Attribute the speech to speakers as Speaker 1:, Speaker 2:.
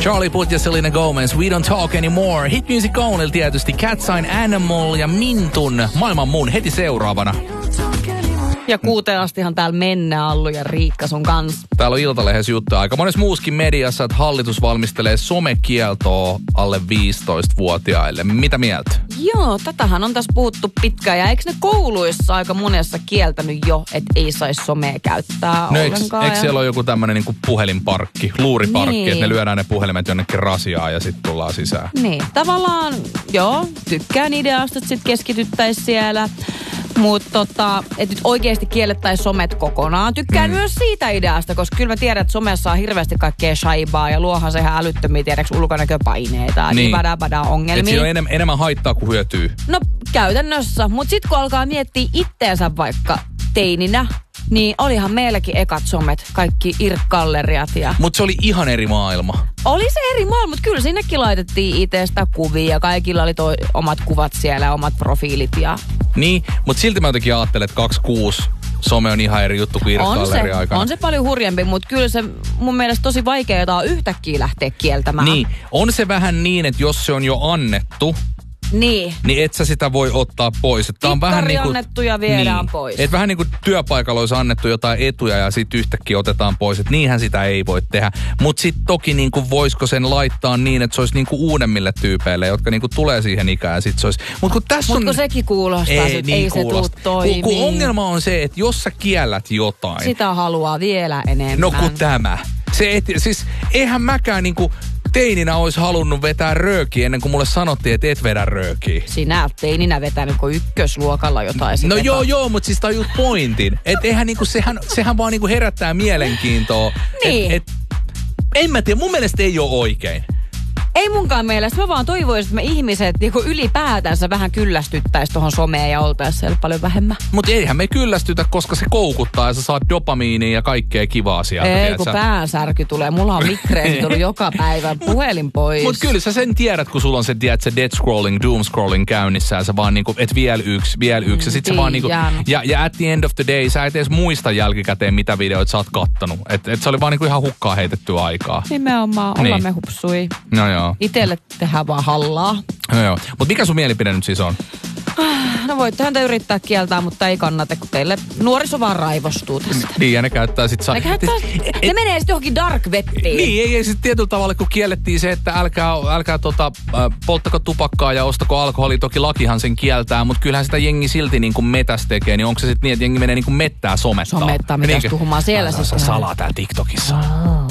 Speaker 1: Charlie Puth ja Selena Gomez, We Don't Talk Anymore. Hit Music Only tietysti Cat Sign, Animal ja Mintun Maailman muun heti seuraavana.
Speaker 2: Ja 6 astihan täällä mennään Allu ja Riikka sun kanssa.
Speaker 1: Täällä on Iltalehdessä juttuja aika monessa muuskin mediassa, että hallitus valmistelee somekieltoa alle 15-vuotiaille. Mitä mieltä?
Speaker 2: Joo, tätähän on tässä puhuttu pitkään. Ja eikö ne kouluissa aika monessa kieltänyt jo, että ei saisi somea käyttää ollenkaan?
Speaker 1: Eikö siellä ole joku tämmöinen niinku puhelinparkki, luuriparkki,
Speaker 2: niin,
Speaker 1: että ne lyödään ne puhelimet jonnekin rasiaan ja sitten tullaan sisään?
Speaker 2: Niin, tavallaan joo, tykkään ideasta, että sitten keskityttäisiin siellä. Mutta että nyt oikeasti kiellettäisiin somet kokonaan. Tykkään myös siitä ideasta, koska kyllä mä tiedän, että somessa on hirveästi kaikkea shaibaa ja luohan se ihan älyttömiä tiedäks ulkonäköpaineita. Niin badaa ongelmia.
Speaker 1: Että siinä on enemmän haittaa kuin hyötyy.
Speaker 2: No käytännössä, mutta sitten kun alkaa miettiä itteensä vaikka teininä, niin olihan meilläkin ekat somet, kaikki irkkalleriat ja...
Speaker 1: Mutta se oli ihan eri maailma.
Speaker 2: Oli se eri maailma, mutta kyllä sinnekin laitettiin itsestä kuvia. Kaikilla oli omat kuvat siellä ja omat profiilit ja...
Speaker 1: Niin, mutta silti mä jotenkin ajattelen, että 26 some on ihan eri juttu kuin irkkalleria aikana.
Speaker 2: On se paljon hurjempi, mutta kyllä se mun mielestä tosi vaikeaa yhtäkkiä lähteä kieltämään.
Speaker 1: Niin, on se vähän niin, että jos se on jo annettu... Niin et sä sitä voi ottaa pois. Tää on vähän niin kuin
Speaker 2: annettu ja viedään pois.
Speaker 1: Et vähän niin kuin työpaikalla olisi annettu jotain etuja ja sitten yhtäkkiä otetaan pois. Et niinhän sitä ei voi tehdä. Mutta sitten toki niin kuin voisiko sen laittaa niin, että se olisi niin kuin uudemmille tyypeille, jotka niin kuin tulee siihen ikään ja sitten se olisi... Mutta kun
Speaker 2: sekin kuulostaa, että ei se tule toimii.
Speaker 1: Kun ongelma on se, että jos sä kiellät jotain...
Speaker 2: Sitä haluaa vielä enemmän.
Speaker 1: No kun tämä. Siis eihän mäkään niinku... Teininä olisi halunnut vetää röökiä ennen kuin mulle sanottiin, että et vedä röökiä.
Speaker 2: Sinä olet teininä vetänyt ykkösluokalla jotain.
Speaker 1: No joo, mutta siis tajut pointin. Että eihän niinku, sehän vaan niinku herättää mielenkiintoa.
Speaker 2: Niin.
Speaker 1: En mä tiedä, mun mielestä ei ole oikein.
Speaker 2: Ei munkaan mielestä. Mä vaan toivoisin, että me ihmiset niinku ylipäätänsä vähän kyllästyttäisiin tuohon someen ja oltaisiin siellä paljon vähemmän. Mutta
Speaker 1: eihän me kyllästytä, koska se koukuttaa ja sä saat dopamiinia ja kaikkea kivaa sieltä.
Speaker 2: Ei, kun päänsärky tulee. Mulla on migreeni tullut joka päivä. Puhelin pois.
Speaker 1: Mutta kyllä sä sen tiedät, kun sulla on se, se dead scrolling, doom scrolling käynnissä ja sä vaan niinku, et vielä yksi. Ja sit sä vaan niinku, ja at the end of the day, sä et edes muista jälkikäteen, mitä videoita sä oot kattonut. Et se oli vaan niinku ihan hukkaa heitettyä aikaa.
Speaker 2: Nimenomaan, ollaan me hupsui.
Speaker 1: No joo.
Speaker 2: Itelle tehdään vaan hallaa.
Speaker 1: No joo. Mutta mikä sun mielipide nyt siis on?
Speaker 2: No voittehan te yrittää kieltää, mutta ei kannata, kun teille nuoriso vaan raivostuu tästä.
Speaker 1: Niin, ja ne käyttää sit...
Speaker 2: Ne menee sit johonkin dark wettiin.
Speaker 1: Niin, ei sit tietyllä tavalla, kun kiellettiin se, että älkää polttako tupakkaa ja ostako alkoholia. Toki lakihan sen kieltää, mutta kyllähän sitä jengi silti niin kuin metäs tekee. Niin onko se sitten niin, että jengi menee niin kuin mettää somettaa?
Speaker 2: Somettaa, mitä tuhumaan siellä sitten.
Speaker 1: Salaa täällä TikTokissa.